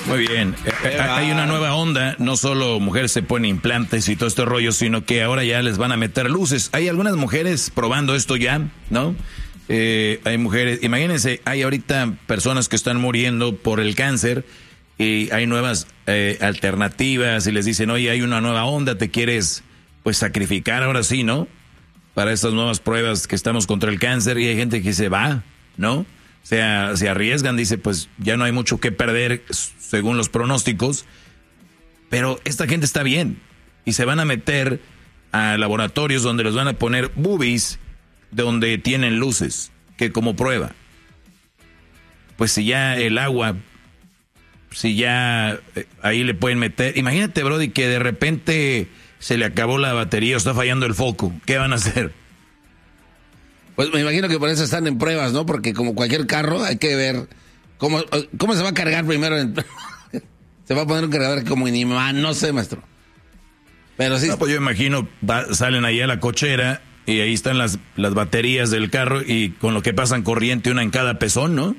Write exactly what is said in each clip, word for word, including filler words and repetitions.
Muy bien. Eh, hay una nueva onda. No solo mujeres se ponen implantes y todo este rollo, sino que ahora ya les van a meter luces. Hay algunas mujeres probando esto ya, ¿no? Eh, hay mujeres, imagínense, hay ahorita personas que están muriendo por el cáncer y hay nuevas eh, alternativas y les dicen, oye, hay una nueva onda, te quieres pues sacrificar ahora sí, ¿no? Para estas nuevas pruebas que estamos contra el cáncer, y hay gente que se va, ¿no? O sea, se arriesgan, dice, pues ya no hay mucho que perder según los pronósticos, pero esta gente está bien y se van a meter a laboratorios donde les van a poner boobies donde tienen luces, que como prueba. Pues si ya el agua, si ya eh, ahí le pueden meter, imagínate, Brody, que de repente se le acabó la batería o está fallando el foco, ¿qué van a hacer? Pues me imagino que por eso están en pruebas, ¿no? Porque como cualquier carro hay que ver cómo, cómo se va a cargar primero. En... se va a poner un cargador como en imán, no sé, maestro. Pero sí. No, pues yo imagino, va, salen ahí a la cochera y ahí están las, las baterías del carro y con lo que pasan corriente una en cada pezón, ¿no?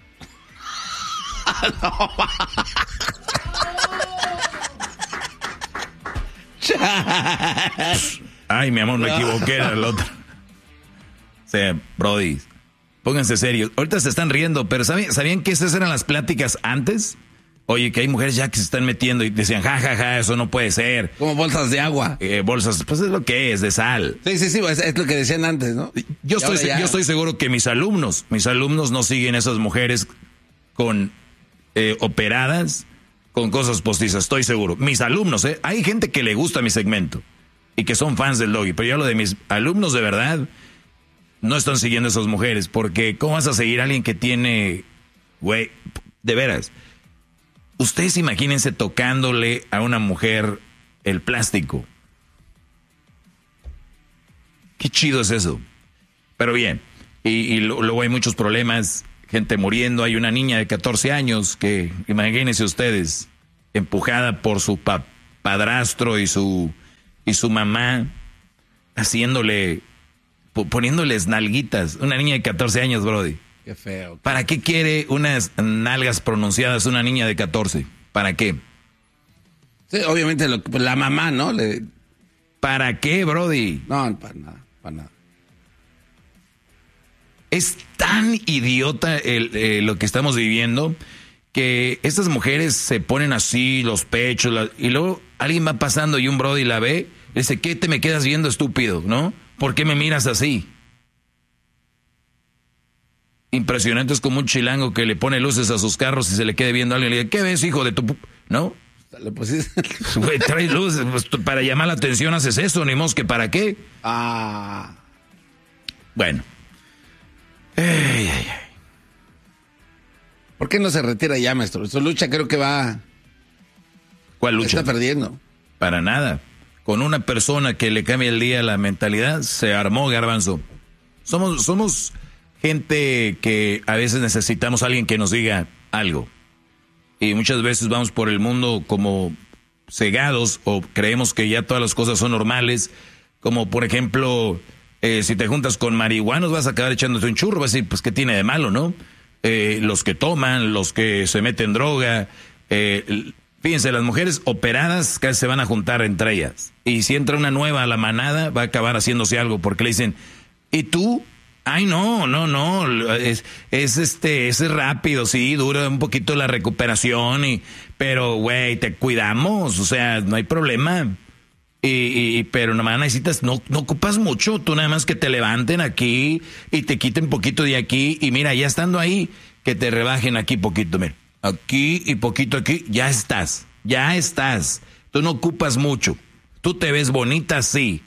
no. Ay, mi amor, me equivoqué, era el otro. O sea, Brody, pónganse serios. Ahorita se están riendo, pero ¿sabían, ¿sabían que esas eran las pláticas antes? Oye, que hay mujeres ya que se están metiendo y decían, ja, ja, ja, eso no puede ser. Como bolsas de agua. Eh, bolsas, pues es lo que es, de sal. Sí, sí, sí, es, es lo que decían antes, ¿no? Yo estoy, ya... yo estoy seguro que mis alumnos, mis alumnos no siguen esas mujeres con eh, operadas, con cosas postizas, estoy seguro. Mis alumnos, ¿eh? Hay gente que le gusta mi segmento y que son fans del Doggy, pero yo lo de mis alumnos de verdad no están siguiendo a esas mujeres, porque ¿cómo vas a seguir a alguien que tiene, güey, de veras? Ustedes imagínense tocándole a una mujer el plástico. Qué chido es eso. Pero bien, y, y luego hay muchos problemas, gente muriendo. Hay una niña de catorce años que, imagínense ustedes, empujada por su pa- padrastro y su, y su mamá, haciéndole, poniéndoles nalguitas. Una niña de catorce años, Brody. Qué feo. ¿Para qué quiere unas nalgas pronunciadas una niña de catorce? ¿Para qué? Sí, obviamente lo, la mamá, ¿no? Le... ¿Para qué, Brody? No, para nada, para nada. Es tan idiota el, eh, lo que estamos viviendo que estas mujeres se ponen así los pechos la, y luego alguien va pasando y un Brody la ve y dice, ¿qué te me quedas viendo, estúpido? ¿No? ¿Por qué me miras así? Impresionante, es como un chilango que le pone luces a sus carros y se le quede viendo a alguien y le dice, ¿qué ves, hijo de tu...? ¿No? Le pusiste... Güey, traes luces, pues, para llamar la atención haces eso, ni mos que para qué. Ah. Bueno. Ay, ay, ay. ¿Por qué no se retira ya, maestro? Su lucha creo que va... ¿Cuál lucha? Está perdiendo. Para nada. Con una persona que le cambia el día la mentalidad, se armó, Garbanzo. Somos, somos gente que a veces necesitamos a alguien que nos diga algo. Y muchas veces vamos por el mundo como cegados o creemos que ya todas las cosas son normales. Como por ejemplo, eh, si te juntas con marihuanos vas a acabar echándote un churro. Vas a decir, pues, ¿qué tiene de malo, no? Eh, los que toman, los que se meten droga. Eh, fíjense, las mujeres operadas casi se van a juntar entre ellas. Y si entra una nueva a la manada, va a acabar haciéndose algo. Porque le dicen, ¿y tú? Ay, no, no, no, es, es este, es rápido, sí, dura un poquito la recuperación, y, pero, güey, te cuidamos, o sea, no hay problema. Y, y pero nomás necesitas, no, no ocupas mucho, tú nada más que te levanten aquí y te quiten poquito de aquí, y mira, ya estando ahí, que te rebajen aquí poquito, mira, aquí y poquito aquí, ya estás, ya estás, tú no ocupas mucho, tú te ves bonita, sí.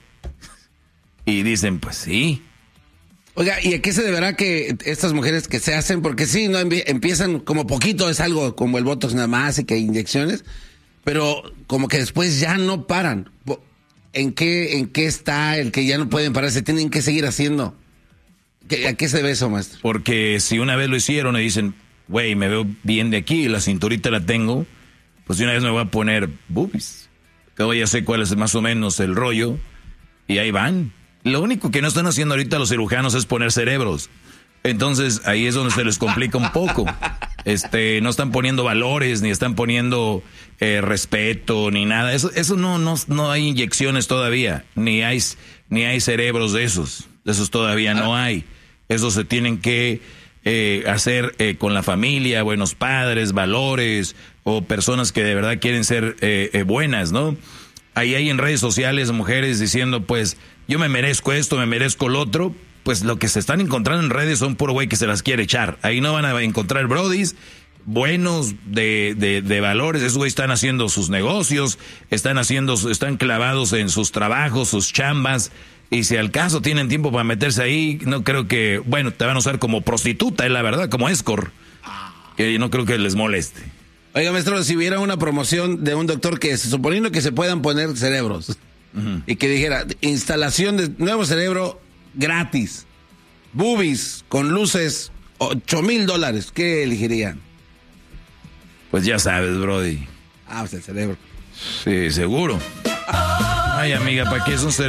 Y dicen, pues sí. Oiga, ¿y a qué se deberá que estas mujeres que se hacen? Porque sí, no empiezan como poquito, es algo como el Botox nada más y que inyecciones, pero como que después ya no paran. ¿En qué, en qué está el que ya no pueden parar? ¿Se tienen que seguir haciendo? ¿A qué se debe eso, maestro? Porque si una vez lo hicieron y dicen, güey, me veo bien de aquí, la cinturita la tengo, pues de una vez me voy a poner boobies. Acabo ya sé cuál es más o menos el rollo, y ahí van. Lo único que no están haciendo ahorita los cirujanos es poner cerebros. Entonces ahí es donde se les complica un poco. Este, no están poniendo valores, ni están poniendo eh, respeto, ni nada. Eso, eso no, no, no hay inyecciones todavía, ni hay, ni hay cerebros de esos. De esos todavía no hay. Esos se tienen que eh, hacer eh, con la familia, buenos padres, valores, o personas que de verdad quieren ser eh, eh, buenas, ¿no? Ahí hay en redes sociales mujeres diciendo, pues, yo me merezco esto, me merezco lo otro. Pues lo que se están encontrando en redes son puro güey que se las quiere echar. Ahí no van a encontrar brodis buenos de, de, de valores. Esos güeyes están haciendo sus negocios, están haciendo, están clavados en sus trabajos, sus chambas. Y si al caso tienen tiempo para meterse ahí, no creo que, bueno, te van a usar como prostituta, es la verdad, como escort. Que no creo que les moleste. Oiga, maestro, si hubiera una promoción de un doctor que, suponiendo que se puedan poner cerebros, uh-huh, y que dijera, instalación de nuevo cerebro gratis, boobies con luces, ocho mil dólares, ¿qué elegirían? Pues ya sabes, brody. Ah, pues el cerebro. Sí, seguro. Ay, amiga, ¿para qué es un cerebro?